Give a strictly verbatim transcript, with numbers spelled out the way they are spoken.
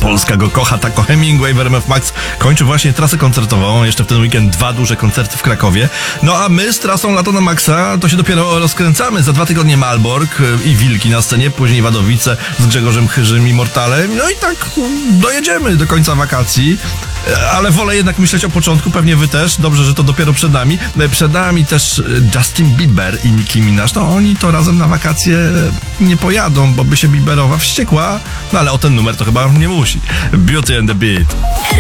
Polska go kocha, tako Hemingway w R M F Max kończy właśnie trasę koncertową, jeszcze w ten weekend dwa duże koncerty w Krakowie. No a my z trasą Lato na Maxa to się dopiero rozkręcamy. Za dwa tygodnie Malbork i Wilki na scenie, później Wadowice z Grzegorzem Chyżym i Mortalem. No i tak dojedziemy do końca wakacji. Ale wolę jednak myśleć o początku, pewnie wy też. Dobrze, że to dopiero przed nami. Przed nami też Justin Bieber i Nicki Minaj. No oni to razem na wakacje nie pojadą, bo by się Bieberowa wściekła. No ale o ten numer to chyba nie musi. Beauty and the Beat.